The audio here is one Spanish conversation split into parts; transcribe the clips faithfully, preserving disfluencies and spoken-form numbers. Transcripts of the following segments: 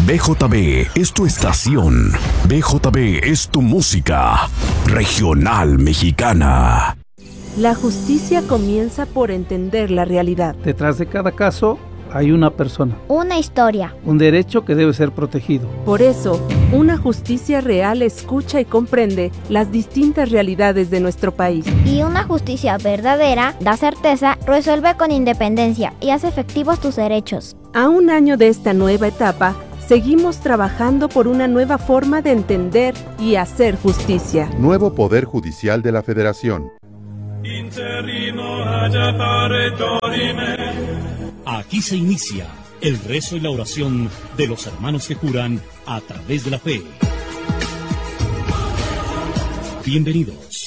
B J B es tu estación. B J B es tu música regional mexicana. La justicia comienza por entender la realidad. Detrás de cada caso hay una persona, una historia, un derecho que debe ser protegido. Por eso, una justicia real escucha y comprende las distintas realidades de nuestro país. Y una justicia verdadera da certeza, resuelve con independencia y hace efectivos tus derechos. A un año de esta nueva etapa, seguimos trabajando por una nueva forma de entender y hacer justicia. Nuevo Poder Judicial de la Federación. Aquí se inicia el rezo y la oración de los hermanos que juran a través de la fe. Bienvenidos.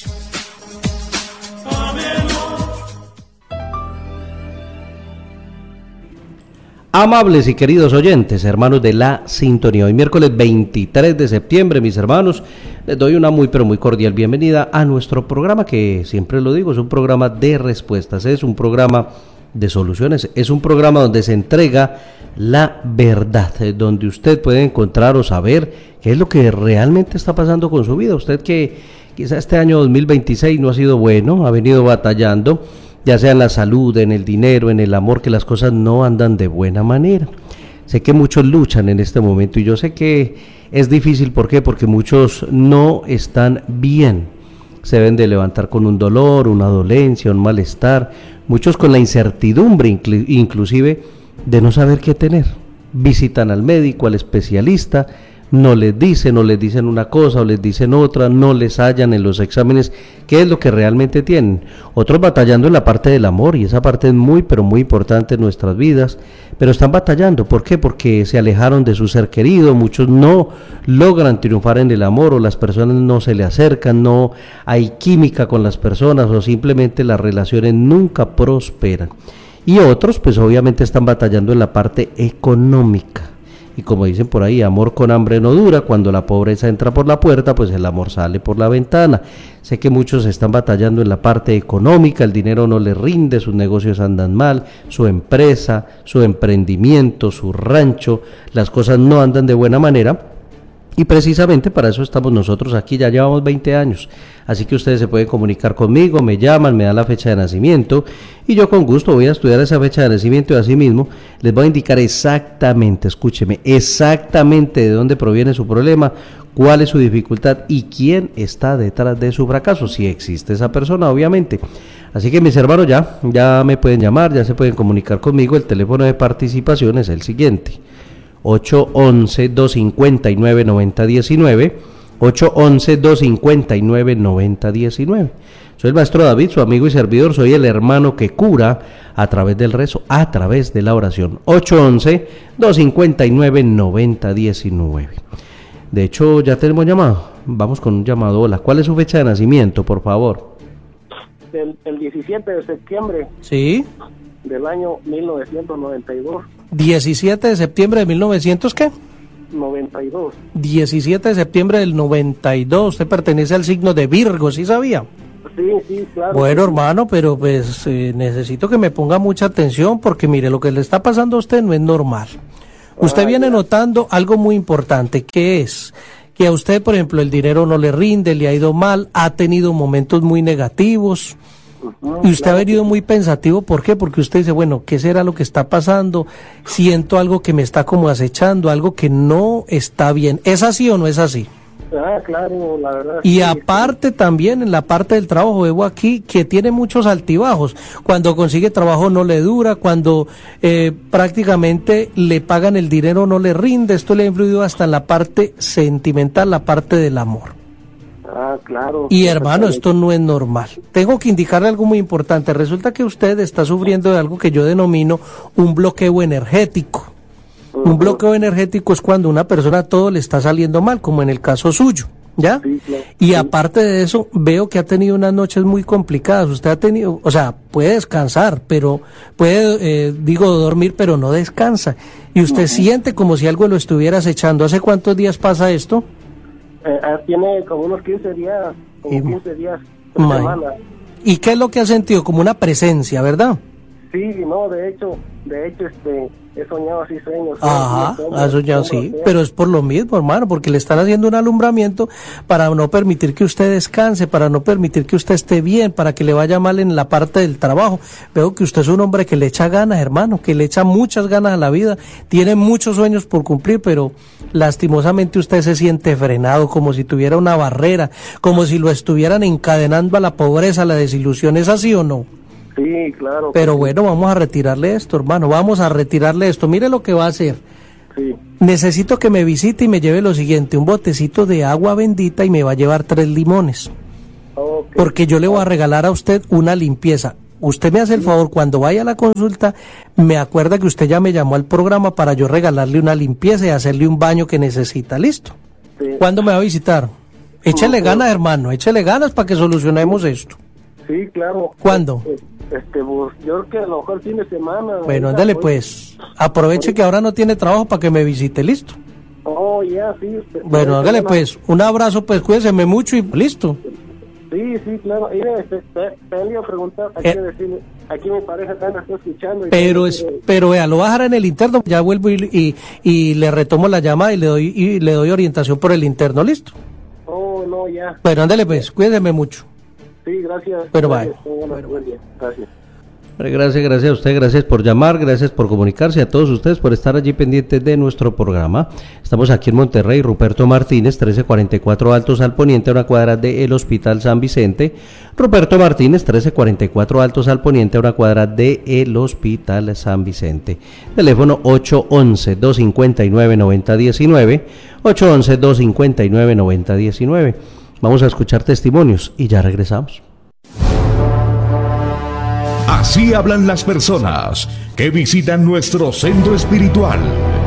Amables y queridos oyentes, hermanos de la sintonía, hoy miércoles veintitrés de septiembre, mis hermanos, les doy una muy pero muy cordial bienvenida a nuestro programa que, siempre lo digo, es un programa de respuestas, es un programa de soluciones, es un programa donde se entrega la verdad, donde usted puede encontrar o saber qué es lo que realmente está pasando con su vida. Usted que quizá este año dos mil veintiséis no ha sido bueno, ha venido batallando, ya sea en la salud, en el dinero, en el amor, que las cosas no andan de buena manera. Sé que muchos luchan en este momento y yo sé que es difícil, ¿por qué? Porque muchos no están bien, se deben de levantar con un dolor, una dolencia, un malestar, muchos con la incertidumbre inclu- inclusive de no saber qué tener. Visitan al médico, al especialista, no les dicen, o les dicen una cosa o les dicen otra, no les hallan en los exámenes qué es lo que realmente tienen. Otros batallando en la parte del amor, y esa parte es muy pero muy importante en nuestras vidas, pero están batallando. ¿Por qué? Porque se alejaron de su ser querido, muchos no logran triunfar en el amor, o las personas no se le acercan, no hay química con las personas, o simplemente las relaciones nunca prosperan. Y otros pues obviamente están batallando en la parte económica. Y como dicen por ahí, amor con hambre no dura, cuando la pobreza entra por la puerta, pues el amor sale por la ventana. Sé que muchos están batallando en la parte económica, el dinero no les rinde, sus negocios andan mal, su empresa, su emprendimiento, su rancho, las cosas no andan de buena manera. Y precisamente para eso estamos nosotros aquí, ya llevamos veinte años, así que ustedes se pueden comunicar conmigo, me llaman, me dan la fecha de nacimiento y yo con gusto voy a estudiar esa fecha de nacimiento y así mismo les voy a indicar exactamente, escúcheme, exactamente de dónde proviene su problema, cuál es su dificultad y quién está detrás de su fracaso, si existe esa persona, obviamente. Así que mis hermanos ya, ya me pueden llamar, ya se pueden comunicar conmigo, el teléfono de participación es el siguiente. ocho once, dos cincuenta y nueve, noventa diecinueve, ocho once, dos cincuenta y nueve, noventa diecinueve. Soy el maestro David, su amigo y servidor, soy el hermano que cura a través del rezo, a través de la oración. ocho once, dos cincuenta y nueve, noventa diecinueve. De hecho, ya tenemos llamado, vamos con un llamado. Hola, ¿cuál es su fecha de nacimiento, por favor? El, el diecisiete de septiembre. Sí. Del año mil novecientos noventa y dos. diecisiete de septiembre de mil novecientos, ¿qué? noventa y dos. diecisiete de septiembre del noventa y dos. Usted pertenece al signo de Virgo, ¿sí sabía? Sí, sí, claro. Bueno, hermano, pero pues eh, necesito que me ponga mucha atención porque mire, lo que le está pasando a usted no es normal. Usted ah, viene ya. notando algo muy importante, que es que a usted, por ejemplo, el dinero no le rinde, le ha ido mal, ha tenido momentos muy negativos. Uh-huh, y usted claro. ha venido muy pensativo, ¿por qué? Porque usted dice, bueno, ¿qué será lo que está pasando? Siento algo que me está como acechando, algo que no está bien. ¿Es así o no es así? Ah, claro, la verdad. Y sí, aparte sí. también en la parte del trabajo, veo aquí que tiene muchos altibajos. Cuando consigue trabajo no le dura, cuando eh, prácticamente le pagan el dinero no le rinde. Esto le ha influido hasta en la parte sentimental, la parte del amor. Ah, claro. Y hermano, esto no es normal. Tengo que indicarle algo muy importante. Resulta que usted está sufriendo de algo que yo denomino un bloqueo energético. Uh-huh. Un bloqueo energético es cuando a una persona todo le está saliendo mal, como en el caso suyo, ¿ya? Sí, claro. Y aparte de eso, veo que ha tenido unas noches muy complicadas. Usted ha tenido, o sea, puede descansar, pero puede, eh, digo, dormir, pero no descansa. Y usted uh-huh. siente como si algo lo estuviera acechando. ¿Hace cuántos días pasa esto? Eh, tiene como unos quince días, como y, quince días, una semana. ¿Y qué es lo que ha sentido? Como una presencia, ¿verdad? Sí, no, de hecho, de hecho, este, he soñado así sueños. Ajá, sueños, ha soñado, sueños, sí, sueños. pero es por lo mismo, hermano, porque le están haciendo un alumbramiento para no permitir que usted descanse, para no permitir que usted esté bien, para que le vaya mal en la parte del trabajo. Veo que usted es un hombre que le echa ganas, hermano, que le echa muchas ganas a la vida, tiene muchos sueños por cumplir, pero lastimosamente usted se siente frenado, como si tuviera una barrera, como si lo estuvieran encadenando a la pobreza, a la desilusión. ¿Es así o no? Sí, claro. Pero sí. bueno, vamos a retirarle esto, hermano, vamos a retirarle esto. Mire lo que va a hacer. Sí. Necesito que me visite y me lleve lo siguiente, un botecito de agua bendita y me va a llevar tres limones. Okay. Porque yo le voy a regalar a usted una limpieza. Usted me hace el favor, cuando vaya a la consulta, me acuerda que usted ya me llamó al programa para yo regalarle una limpieza y hacerle un baño que necesita. ¿Listo? Sí. ¿Cuándo me va a visitar? Échele ganas, hermano, échele ganas para que solucionemos esto. Sí, claro. ¿Cuándo? Este, pues, yo creo que a lo mejor el fin de semana. Bueno, ahorita, ándale hoy- pues. Aproveche que ahora no tiene trabajo para que me visite, ¿listo? Oh, ya, sí. este, Bueno, fin de hágale semana. pues. Un abrazo, pues, cuídeseme mucho y listo. Sí, sí, claro. Mira, este, te, te le iba a preguntar, aquí, Eh. decirle, aquí mi pareja también está escuchando. Y Pero también es, quiere- pero vea, lo voy a dejar en el interno, ya vuelvo y, y, y le retomo la llamada y le doy y le doy orientación por el interno, ¿listo? Oh, no, ya. Bueno, ándale pues, cuídeme mucho. Sí, gracias. Bueno, gracias. bye. Bueno, buen día. Gracias. Gracias, gracias a usted, gracias por llamar, gracias por comunicarse, a todos ustedes por estar allí pendientes de nuestro programa. Estamos aquí en Monterrey, Ruperto Martínez, trece cuarenta y cuatro Altos al Poniente, a una cuadra del Hospital San Vicente. Ruperto Martínez, trece cuarenta y cuatro Altos al Poniente, a una cuadra del Hospital San Vicente. Teléfono ocho once, dos cinco nueve, nueve cero uno nueve, ocho once, dos cinco nueve, nueve cero uno nueve. Vamos a escuchar testimonios y ya regresamos. Así hablan las personas que visitan nuestro centro espiritual.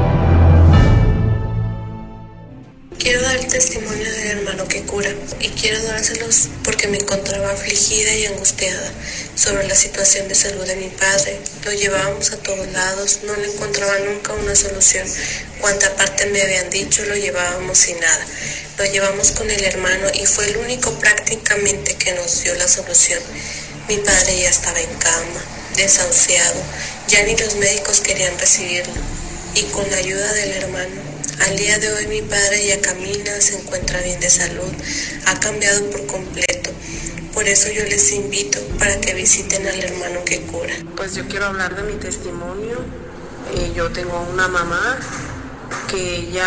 Quiero dar el testimonio del hermano que cura y quiero dárselos porque me encontraba afligida y angustiada sobre la situación de salud de mi padre. Lo llevábamos a todos lados, no le encontraba nunca una solución. Cuanta parte me habían dicho, lo llevábamos sin nada. Lo llevamos con el hermano y fue el único prácticamente que nos dio la solución. Mi padre ya estaba en cama, desahuciado, ya ni los médicos querían recibirlo. Y con la ayuda del hermano, al día de hoy mi padre ya camina, se encuentra bien de salud, ha cambiado por completo. Por eso yo les invito para que visiten al hermano que cura. Pues yo quiero hablar de mi testimonio. Eh, yo tengo una mamá que ella,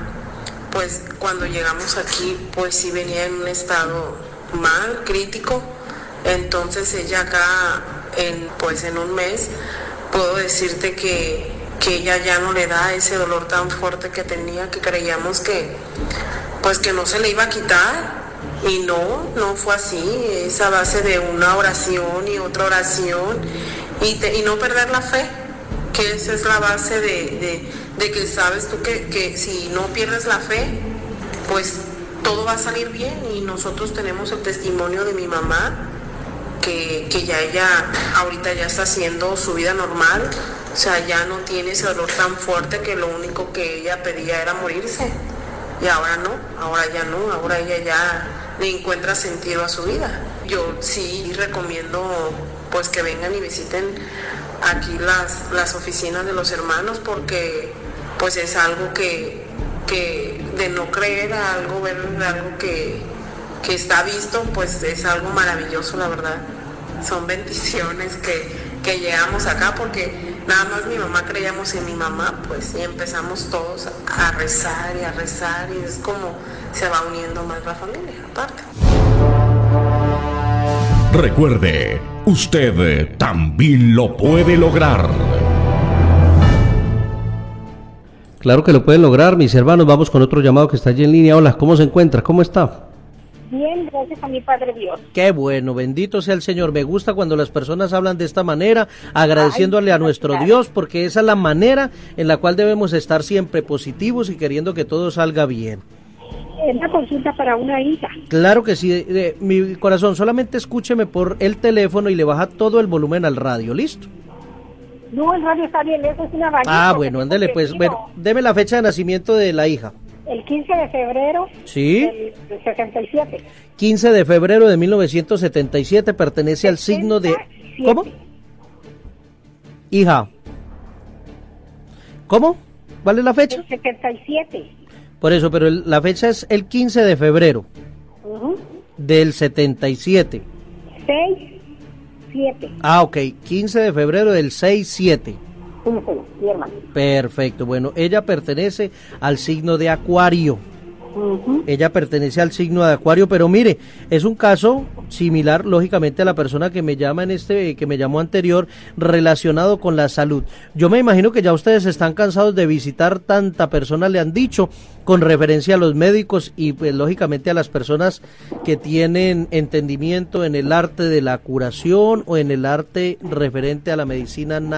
pues cuando llegamos aquí, pues sí venía en un estado mal, crítico. Entonces ella acá, en, pues en un mes, puedo decirte que, que ella ya no le da ese dolor tan fuerte que tenía, que creíamos que, pues que no se le iba a quitar. Y no, no fue así, es a base de una oración y otra oración y, te, y no perder la fe, que esa es la base de, de, de que sabes tú que, que si no pierdes la fe, pues todo va a salir bien. Y nosotros tenemos el testimonio de mi mamá, que, que ya ella ahorita ya está haciendo su vida normal, o sea, ya no tiene ese dolor tan fuerte que lo único que ella pedía era morirse. Y ahora no, ahora ya no, ahora ella ya le encuentra sentido a su vida. Yo sí recomiendo pues que vengan y visiten aquí las, las oficinas de los hermanos, porque pues es algo que, que de no creer a algo, ver algo que, que está visto, pues es algo maravilloso, la verdad. Son bendiciones que, que llegamos acá, porque nada más mi mamá creíamos en mi mamá, pues, y empezamos todos a rezar y a rezar, y es como se va uniendo más la familia, aparte. Recuerde, usted también lo puede lograr. Claro que lo pueden lograr, mis hermanos. Vamos con otro llamado que está allí en línea. Hola, ¿cómo se encuentra? ¿Cómo está? Bien, gracias a mi Padre Dios. Qué bueno, bendito sea el Señor. Me gusta cuando las personas hablan de esta manera, agradeciéndole Ay, a nuestro claro. Dios, porque esa es la manera en la cual debemos estar siempre positivos y queriendo que todo salga bien. Es una consulta para una hija. Claro que sí, de, de, mi corazón, solamente escúcheme por el teléfono y le baja todo el volumen al radio, ¿listo? No, el radio está bien, eso es una abanico. Ah, bueno, ándele pues, bueno, deme la fecha de nacimiento de la hija. El quince de febrero ¿Sí? del sesenta y siete. quince de febrero de mil novecientos setenta y siete, pertenece al signo de... ¿Cómo? Hija. ¿Cómo? ¿Cuál es la fecha? El setenta y siete. Por eso, pero el- la fecha es el quince de febrero Ujú. del setenta y siete. seis, siete. Ah, ok, quince de febrero del seis siete. Sí, sí, sí, hermano. Perfecto, bueno, ella pertenece al signo de Acuario. Ujú. Ella pertenece al signo de Acuario, pero mire, es un caso similar, lógicamente, a la persona que me llama en este, que me llamó anterior, relacionado con la salud. Yo me imagino que ya ustedes están cansados de visitar tanta persona, le han dicho, con referencia a los médicos y, pues, lógicamente, a las personas que tienen entendimiento en el arte de la curación o en el arte referente a la medicina